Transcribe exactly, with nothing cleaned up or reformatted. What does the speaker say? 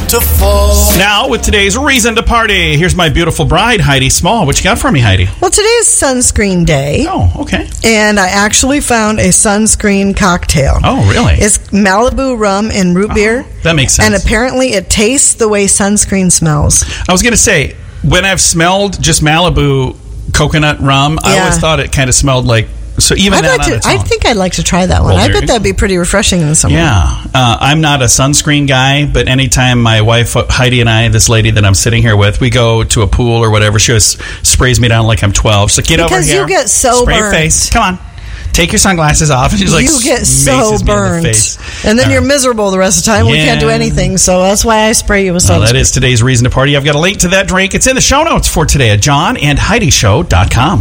to fall. Now, with today's reason to party, here's my beautiful bride, Heidi Small. What you got for me, Heidi? Well, today is sunscreen day. Oh, okay. And I actually found a sunscreen cocktail. Oh, really? It's Malibu rum and root beer. Oh, that makes sense. And apparently it tastes the way sunscreen smells. I was going to say, when I've smelled just Malibu coconut rum, I Yeah. always thought it kind of smelled like, so even I'd that like on to, its I own. think I'd like to try that one. Well, I there bet you that'd be pretty refreshing in the summer. Yeah. Uh, I'm not a sunscreen guy, but anytime my wife, Heidi, and I, this lady that I'm sitting here with, we go to a pool or whatever, she always sprays me down like I'm twelve. So get over Because here. you get so Spray your burnt. face. Come on. Take your sunglasses off. And she's like, You get so maces me in the burnt. face. And then All you're right. miserable the rest of the time. We Yeah. can't do anything. So that's why I spray you with sunscreen. Well, that is today's reason to party. I've got a link to that drink. It's in the show notes for today at john and heidi show dot com.